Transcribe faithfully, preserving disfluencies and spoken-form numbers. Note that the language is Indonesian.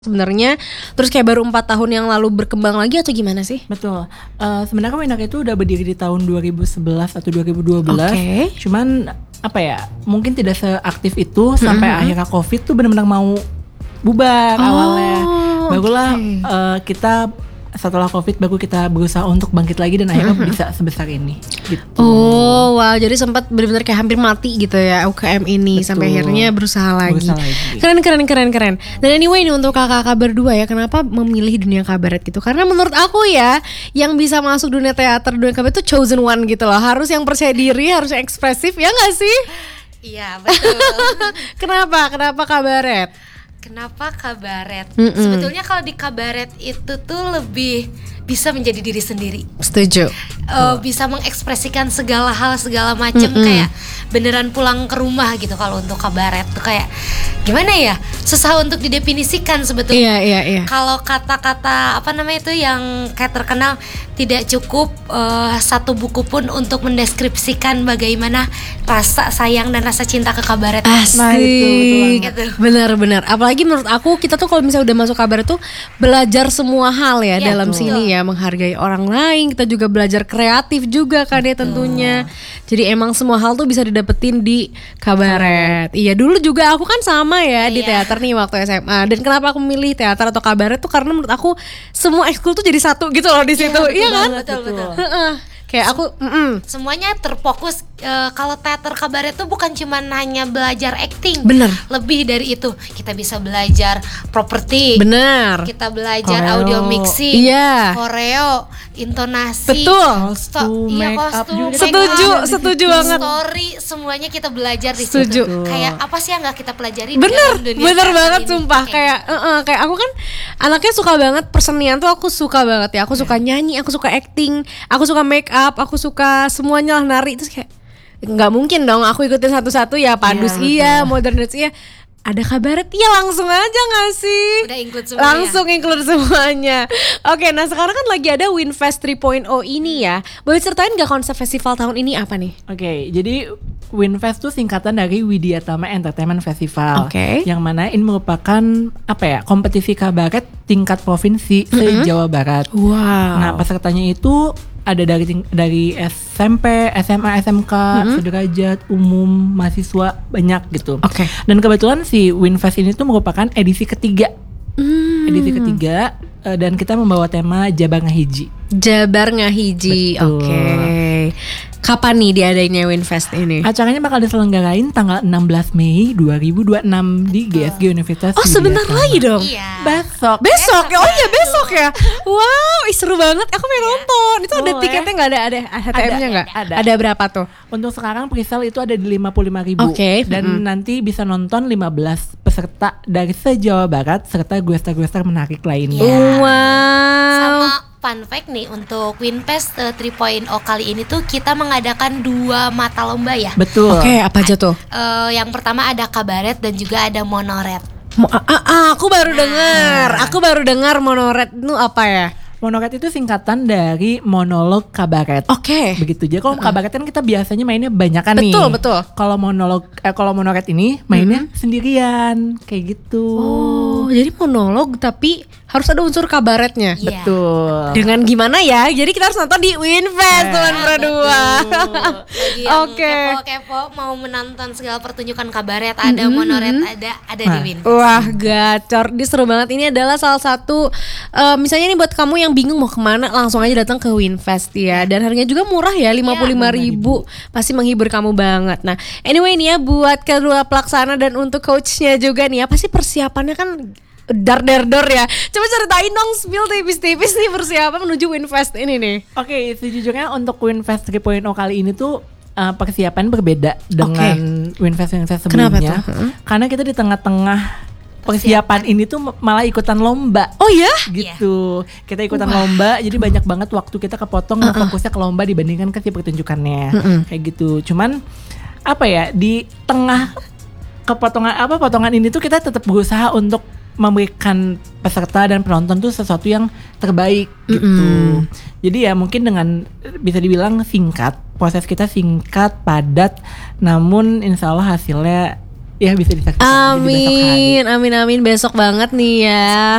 sebenarnya, terus kayak baru empat tahun yang lalu berkembang lagi atau gimana sih? Betul. Uh, sebenarnya Winak itu udah berdiri di tahun dua ribu sebelas atau dua ribu dua belas. Okay. Cuman apa ya? Mungkin tidak seaktif itu sampai mm-hmm. akhirnya Covid tuh benar-benar mau bubar oh, awalnya. Barulah okay. uh, kita setelah Covid baru kita berusaha untuk bangkit lagi dan akhirnya mm-hmm. bisa sebesar ini. Gitu. Oh, wow, jadi sempat benar-benar kayak hampir mati gitu ya U K M ini. Betul. Sampai akhirnya berusaha lagi. berusaha lagi. Keren, keren, keren, keren. Dan anyway ini untuk kakak-kakak berdua ya, kenapa memilih dunia kabaret gitu? Karena menurut aku ya, yang bisa masuk dunia teater, dunia kabaret itu chosen one gitu loh. Harus yang percaya diri, harus yang ekspresif, ya nggak sih? Iya betul. Kenapa? Kenapa kabaret? Kenapa kabaret? Mm-mm. Sebetulnya kalau di kabaret itu tuh lebih bisa menjadi diri sendiri. Setuju. Uh, bisa mengekspresikan segala hal, segala macam, kayak beneran pulang ke rumah gitu. Kalau untuk kabaret tuh kayak gimana ya? Susah untuk didefinisikan sebetulnya. Iya, iya, iya. Kalau kata-kata apa namanya itu yang kayak terkenal, tidak cukup uh, satu buku pun untuk mendeskripsikan bagaimana rasa sayang dan rasa cinta ke kabaret. Asik. Nah, itu, gitu. Benar-benar. Apalagi menurut aku kita tuh kalau misalnya udah masuk kabaret tuh belajar semua hal ya, ya dalam betul. Sini ya, menghargai orang lain. Kita juga belajar kreatif juga kan ya tentunya. Jadi emang semua hal tuh bisa didapetin di kabaret. Iya, dulu juga aku kan sama ya, ya di teater nih waktu S M A. Dan kenapa aku milih teater atau kabaret tuh karena menurut aku semua ekskul tuh jadi satu gitu loh di situ. Iya, kan? Betul, betul. Kayak aku mm-mm. semuanya terfokus. uh, Kalau teater kabaret tuh bukan cuma hanya belajar acting. Bener. Lebih dari itu. Kita bisa belajar properti. Bener. Kita belajar koreo. Audio mixing, iya. koreo, intonasi. Betul. Sto- Iya, kostum, setuju, setuju banget. Story, semuanya kita belajar di setuju. situ. Kayak apa sih yang nggak kita pelajari? Bener, di dalam dunia bener banget ini? sumpah. Kayak, Kayak, uh, uh, kayak aku kan anaknya suka banget persenian tuh, aku suka banget ya. Aku suka nyanyi, aku suka acting, aku suka make up, aku suka semuanya lah, nari. Terus kayak nggak mungkin dong aku ikutin satu-satu ya. Padus ya, iya, modern dance iya. Ada kabaret ya, langsung aja nggak sih? Udah include semuanya. Langsung include semuanya. Oke, nah sekarang kan lagi ada Winfest tiga titik nol ini ya. Boleh ceritain nggak konsep festival tahun ini apa nih? Oke, jadi Winfest itu singkatan dari Widyatama Entertainment Festival. Oke. Yang mana ini merupakan apa ya, kompetisi kabaret tingkat provinsi mm-hmm. se-Jawa Barat. Wow. Nah, pesertanya itu ada dari dari S M P, S M A, S M K, mm-hmm. sederajat, umum, mahasiswa, banyak gitu. Oke. Okay. Dan kebetulan si Winfest ini tuh merupakan edisi ketiga. Mm. Edisi ketiga uh, dan kita membawa tema Jabar Ngahiji. Jabar Ngahiji. Oke. Okay. Kapan nih diadainnya Winfest ini? Acaranya bakal diselenggarain tanggal enam belas Mei dua ribu dua puluh enam di G S G Universitas. Oh, sebentar lagi dong. Iya. Besok. Besok ya. Oh iya, besok ya. Wow, ih, seru banget. Aku pengen nonton. Itu ada tiketnya enggak, ada ada H T M-nya enggak? Ada. Ada berapa tuh? Untuk sekarang presale itu ada di lima puluh lima ribu. Oke. Okay. Dan mm-hmm. nanti bisa nonton lima belas peserta dari se-Jawa Barat serta guest-guest menarik lainnya. Yeah. Wow. Sama fun fact nih, untuk Winfest uh, tiga titik nol kali ini tuh kita mengadakan dua mata lomba ya. Betul. Oke, okay, apa aja tuh? Uh, yang pertama ada kabaret dan juga ada monoret. Mo- ah, ah, aku baru nah. dengar. Aku baru dengar monoret itu apa ya? Monoret itu singkatan dari monolog kabaret. Oke. Okay. Begitu aja. Kalau uh-uh. kabaret kan kita biasanya mainnya banyakan betul, nih. Betul, betul. Kalau monolog eh, kalau monoret ini mainnya mm-hmm. sendirian kayak gitu. Oh, jadi monolog tapi harus ada unsur kabaretnya. Yeah. Betul. Dengan gimana ya? Jadi kita harus nonton di Winfest eh, teman berdua. Bagi yang Oke. kepo-kepo mau menonton segala pertunjukan kabaret, ada mm-hmm. monoret, ada ada nah. di Winfest. Wah, gacor. Ini seru banget. Ini adalah salah satu uh, misalnya nih buat kamu yang bingung mau kemana, langsung aja datang ke Winfest ya. Dan harganya juga murah ya, lima puluh lima ribu. Pasti menghibur kamu banget. Nah, anyway nih ya, buat kedua pelaksana dan untuk coachnya juga nih ya, pasti persiapannya kan dar der dor ya. Coba ceritain dong, spill tipis-tipis nih persiapan menuju Winfest ini nih. Oke, okay, sejujurnya untuk Winfest tiga titik nol kali ini tuh uh, persiapan berbeda dengan okay. Winfest-Winfest sebelumnya. Kenapa tuh? Hmm? Karena kita di tengah-tengah persiapan ini tuh malah ikutan lomba. Oh ya? Gitu. Yeah. Kita ikutan Wah. lomba, jadi banyak banget waktu kita kepotong uh-uh. fokusnya ke lomba dibandingkan ke si pertunjukannya. Uh-uh. Kayak gitu. Cuman apa ya, di tengah kepotongan apa potongan ini tuh kita tetap berusaha untuk memberikan peserta dan penonton tuh sesuatu yang terbaik gitu. Mm-hmm. Jadi ya mungkin dengan bisa dibilang singkat, proses kita singkat, padat, namun insya Allah hasilnya ya bisa disaksikan lagi di besok hari. Amin, amin, amin besok banget nih ya.